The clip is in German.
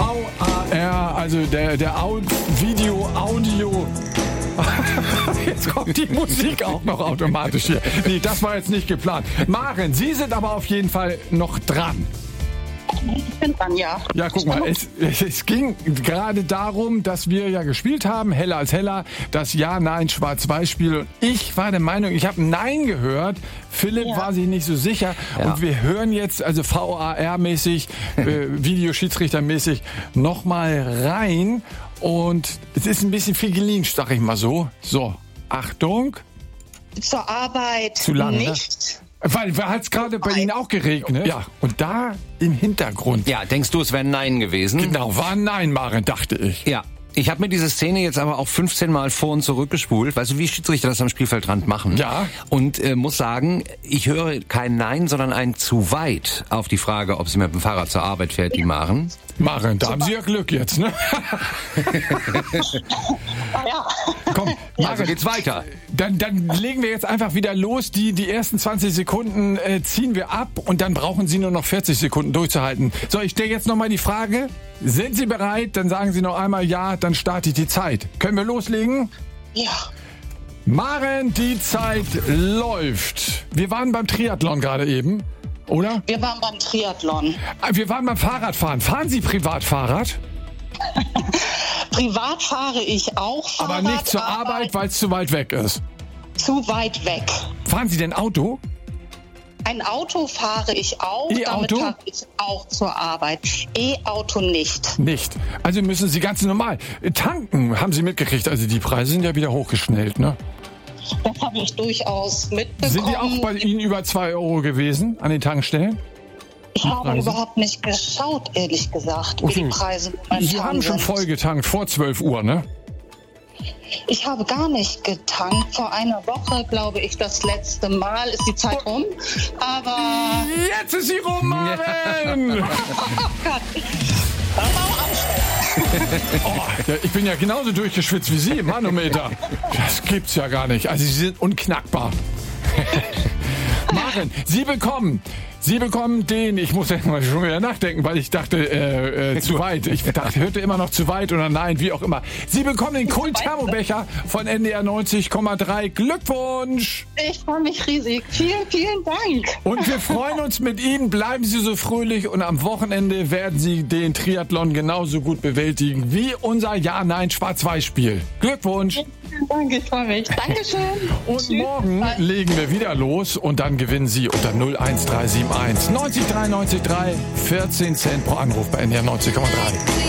VAR, also der Video. Jetzt kommt die Musik auch noch automatisch hier. Nee, das war jetzt nicht geplant. Maren, Sie sind aber auf jeden Fall noch dran. Ich bin dran, ja. Ja, guck mal, es ging gerade darum, dass wir ja gespielt haben, Heller als Heller, das Ja-Nein-Schwarz-Weiß-Spiel. Und ich war der Meinung, ich habe Nein gehört. Philipp war sich nicht so sicher. Ja. Und wir hören jetzt, also VAR-mäßig, Videoschiedsrichter-mäßig, nochmal rein. Und es ist ein bisschen viel gelinscht, sag ich mal so. So, Achtung. Zur Arbeit zu lange, nicht. Ne? Weil hat es gerade bei Ihnen auch geregnet? Ja, und da im Hintergrund. Ja, denkst du, es wäre ein Nein gewesen? Genau, war ein Nein, Maren, dachte ich. Ja. Ich habe mir diese Szene jetzt aber auch 15 Mal vor- und zurückgespult. Weißt du, wie Schiedsrichter das am Spielfeldrand machen? Ja. Und muss sagen, ich höre kein Nein, sondern ein zu weit auf die Frage, ob sie mit dem Fahrrad zur Arbeit fährt, die Maren. Maren, da haben Sie ja Glück jetzt, ne? Ja. Komm, Maren, also geht's weiter. Dann legen wir jetzt einfach wieder los. Die ersten 20 Sekunden ziehen wir ab und dann brauchen Sie nur noch 40 Sekunden durchzuhalten. So, ich stelle jetzt nochmal die Frage. Sind Sie bereit? Dann sagen Sie noch einmal ja, dann startet die Zeit. Können wir loslegen? Ja. Maren, die Zeit läuft. Wir waren beim Triathlon gerade eben, oder? Wir waren beim Triathlon. Wir waren beim Fahrradfahren. Fahren Sie Privatfahrrad? Privat fahre ich auch Fahrrad. Aber nicht zur Arbeit, weil es zu weit weg ist. Zu weit weg. Fahren Sie denn Auto? Ein Auto fahre ich auch, E-Auto? damit fahre ich auch zur Arbeit. E-Auto nicht. Nicht. Also müssen Sie ganz normal tanken, haben Sie mitgekriegt. Also die Preise sind ja wieder hochgeschnellt, ne? Das habe ich durchaus mitbekommen. Sind die auch bei Ihnen über 2 Euro gewesen an den Tankstellen? Ich habe überhaupt nicht geschaut, ehrlich gesagt, wie die Preise momentan Sie haben schon sind. voll getankt, vor 12 Uhr, ne? Ich habe gar nicht getankt. Vor einer Woche, glaube ich, das letzte Mal. Ist die Zeit rum? Aber... Jetzt ist sie rum, Maren! Oh Gott. Oh, ich bin ja genauso durchgeschwitzt wie Sie, Manometer. Das gibt's ja gar nicht. Also Sie sind unknackbar. Maren, Sie bekommen den, ich muss jetzt mal schon wieder nachdenken, weil ich dachte, zu weit. Ich hörte immer noch zu weit oder nein, wie auch immer. Sie bekommen den Kult-Thermobecher von NDR 90,3. Glückwunsch! Ich freue mich riesig. Vielen, vielen Dank. Und wir freuen uns mit Ihnen. Bleiben Sie so fröhlich und am Wochenende werden Sie den Triathlon genauso gut bewältigen wie unser Ja-Nein-Schwarz-Weiß-Spiel. Glückwunsch! Danke, ich freue mich. Dankeschön. Und Tschüss. morgen legen wir wieder los und dann gewinnen Sie unter 01371 90 3 90 3 14 Cent pro Anruf bei NDR 90,3.